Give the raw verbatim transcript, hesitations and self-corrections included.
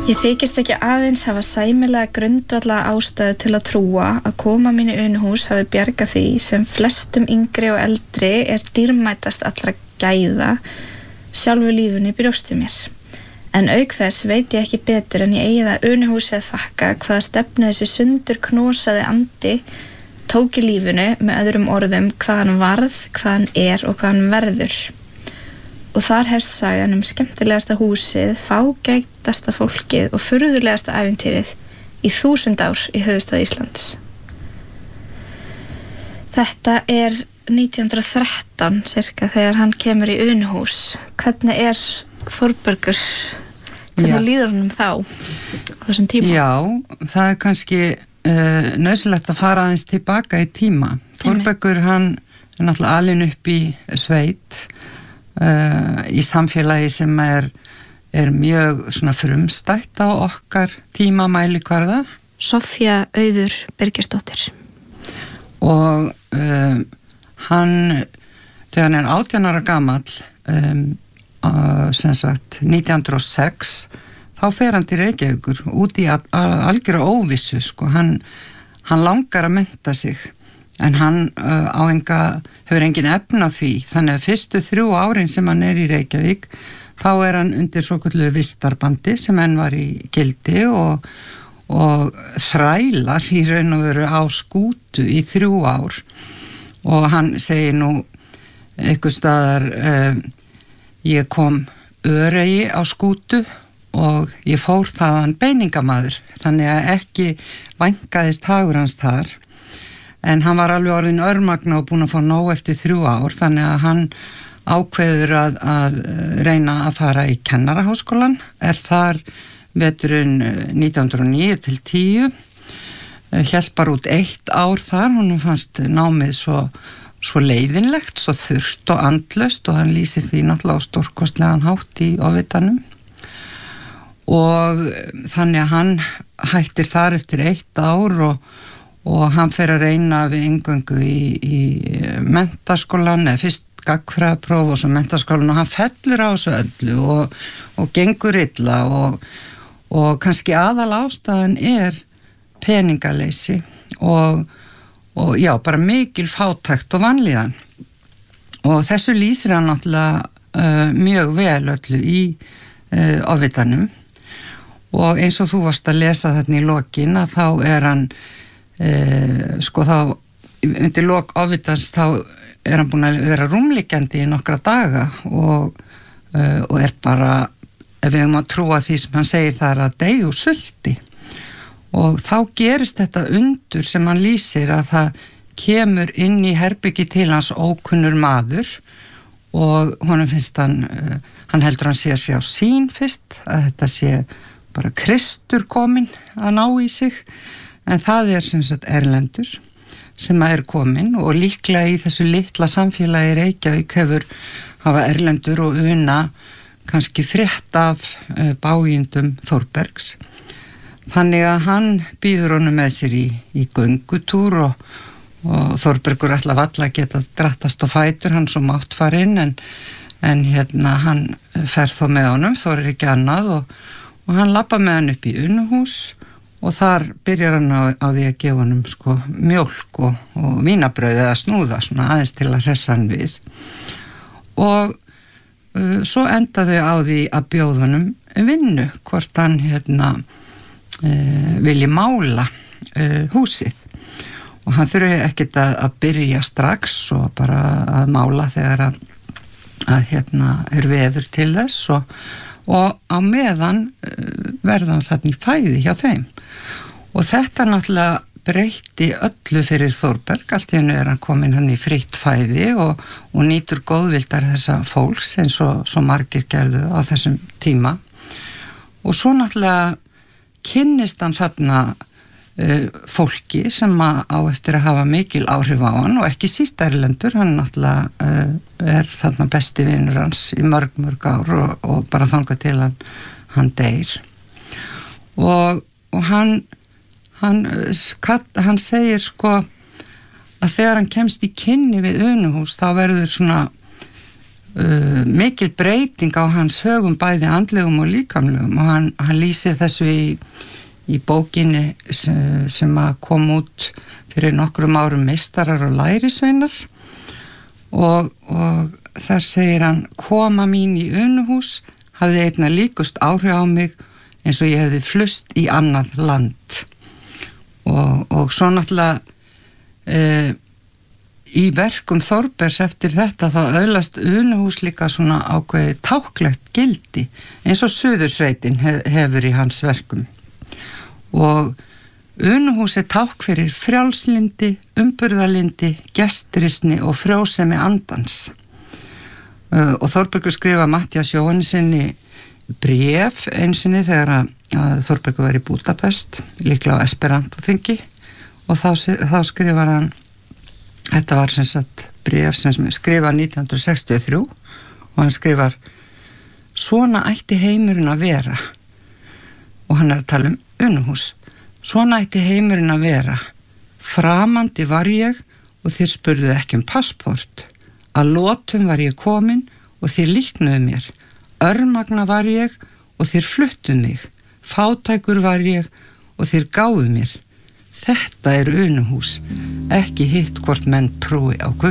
Ég þykist ekki aðeins hafa sæmilega grundvalla ástæðu til að trúa að koma mín í Unuhús hafi bjargað því sem flestum yngri og eldri er dýrmætast allra gæða, sjálfu lífinu í brjósti mér. En auk þess veit ég ekki betur en ég eigi það Unuhúsi að þakka hvaða stefnu þessi sundur knósaði andi tók í lífinu, með öðrum orðum hvað hann varð, hvað hann er og hvað hann verður. Og þar hefst sagan um skemmtilegasta húsið, fágætasta fólkið og furðulegasta ævintýrið í þúsund ár í höfuðstað Íslands. Þetta er nítján hundrað og þrettán cirka þegar hann kemur í Unuhús. Hvernig er Þórbergur? Hvernig líður honum þá á þessum tíma? Já, það er kannski uh, nauðsynlegt að fara aðeins tilbaka í tíma. Þórbergur, hann er náttúrulega alinn upp í sveit, Uh, í samfélagi sem er, er mjög svona frumstætt á okkar tímamælikvarða. Soffía Auður Birgisdóttir. Og uh, hann, þegar hann er átján ára gamall, um, uh, sem sagt nítján hundruð og sex, þá fer hann til Reykjavíkur út í algjöra óvissu, sko. Hann, hann langar að mennta sig. En hann uh, á enga, hefur engin efna því, þannig að fyrstu þrjú árin sem hann er í Reykjavík, þá er hann undir svokölluðu vistarbandi sem hann var í gildi og, og þrælar í raun og veru á skútu í þrjú ár. Og hann segir nú einhvers staðar, uh, ég kom öregi á skútu og ég fór þaðan beiningamaður, þannig að ekki vænkaðist hagur hans þar. En hann var alveg orðin örmagna og búinn að fá nóg eftir þrjú ár, þannig að hann ákveður að, að reyna að fara í kennaraháskólan, er þar veturinn nítján hundruð og níu til tíu, hélt bara út eitt ár þar, honum fannst námið svo, svo leiðinlegt, svo þurrt og andlaust og hann lýsir því náttúrulega á stórkostlegan hátt í ofvitanum. Og þannig að hann hættir þar eftir eitt ár og og hann fer að reyna við inngöngu í, í menntaskólan, eða fyrst gagnfræðapróf og svo menntaskólan, og hann fellur á þessu öllu og, og gengur illa og, og kannski aðal ástæðan er peningaleysi og, og já, bara mikil fátækt og vanlíðan. Og þessu lýsir hann náttúrulega uh, mjög vel öllu í uh, ofvitanum, og eins og þú varst að lesa þarna í lokin að þá er hann Eh, sko þá undir lok ofvitans þá er hann búinn að vera rúmliggjandi í nokkra daga og, uh, og er bara, ef við höfum að trúa því sem hann segir, það er að deyja úr sulti. Og þá gerist þetta undur sem hann lýsir, að það kemur inn í herbyggi til hans ókunnur maður og honum finnst hann, uh, hann heldur hann sé að sé á sín fyrst, að þetta sé bara Kristur kominn að ná í sig. En það er sem sagt erlendur sem er komin og líklega í þessu litla samfélagi Reykjavík hefur hafa erlendur og Una kannski frétt af uh, bágindum Þórbergs. Þannig að hann býður honum með sér í, í göngutúr og, og Þórbergur ætla valla að geta drattast á fætur, hann svo máttfarinn, en, en hérna hann fer þó með honum, þó er ekki annað og, og hann labba með hann upp í Unuhús. Og þar byrjar hann á, á því að gefa honum sko mjólk og, og vínabrauð eða snúða svona aðeins til að hressa hann við. Og uh, svo enda þau á því að bjóða honum vinnu, hvort hann hérna uh, vilji mála uh, húsið. Og hann þurfi ekkert að, að byrja strax og bara að mála þegar að, að hérna er veður til þess og og á meðan verða hann þarna í fæði hjá þeim. Og þetta náttúrulega breytti öllu fyrir Þórberg, allt í hennu er hann komin hann í fritt fæði og, og nýtur góðvildar þessa fólks eins og svo margir gerðu á þessum tíma. Og svo náttúrulega kynnist hann þarna uh, fólki sem á eftir að hafa mikil áhrif á hann og ekki síst erlendur, hann náttúrulega uh, er þarna besti vinur hans í mörg, mörg ár og, og bara þangað til hann, hann deyr. Og, og hann, hann, hann segir sko að þegar hann kemst í kynni við Unuhús þá verður svona uh, mikil breyting á hans högum bæði andlegum og líkamlegum og hann, hann lýsir þessu í, í bókinni sem, sem að kom út fyrir nokkrum árum Meistarar og lærisveinar og, og þar segir hann koma mín í Unuhús hafði einna líkust áhrif á mig eins og ég hefði flust í annað land og, og svo náttúrulega e, í verkum Þórbergs eftir þetta þá öðlast Unuhús líka svona ákveði táklegt gildi eins og Suðursveitin hef, hefur í hans verkum og Unuhús er tákn fyrir frjálslindi, umburðarlindi, gestrisni og frjósemi andans uh, og Þórbergur skrifa Matthías Jóhannesinni bréf einsinni þegar að, að Þórbergur var í Búdapest, líklega á Esperanto-þingi og þá, þá skrifar hann, þetta var sem sagt bréf sem skrifa nítján hundruð sextíu og þrjú og hann skrifar svona ætti heimurinn að vera og hann er að tala um Unuhús. Svona ætti heimurinn að vera. Framandi var ég og þér spurðuð ekki um passport. Að lotum var ég komin og þér líknuðu mér. Örmagna var ég og þér fluttuð mig. Fátækur var ég og þér gáfuð mér. Þetta er Unuhús, ekki hitt hvort menn trúi á Guð.